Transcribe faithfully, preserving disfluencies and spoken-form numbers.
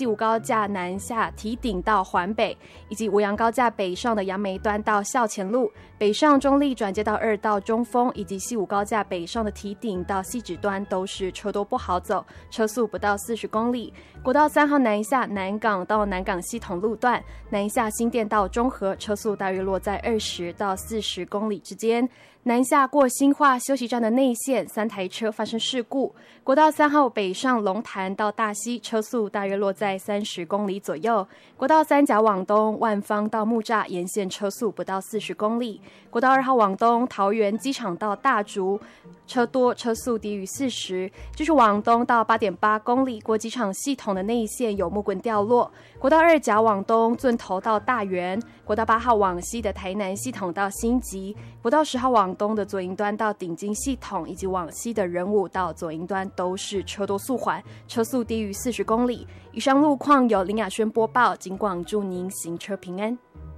西武高架南下提顶到环北，以及五杨高架北上的杨梅端到校前路，北上中立转接到二到中丰，以及西武高架北上的提顶到汐止端都是车多不好走，车速不到四十公里。国道三号南下南港到南港系统路段，南下新店到中和，车速大约落在二十到四十公里之间。南下过新化休息站的内线，三台车发生事故。国道三号北上龙潭到大溪，车速大约落在三十公里左右。国道三甲往东万芳到木栅沿线车速不到四十公里。国道二号往东桃园机场到大竹，车多，车速低于四十。继续往东到 八点八公里，过机场系统的内线有木棍掉落。国道二甲往东圳头到大园，国道八号往西的台南系统到新集，国道十号往东的左营端到顶金系统，以及往西的仁武到左营端都是车多速缓，车速低于四十公里。以上路况由林雅轩播报，警广祝您行车平安。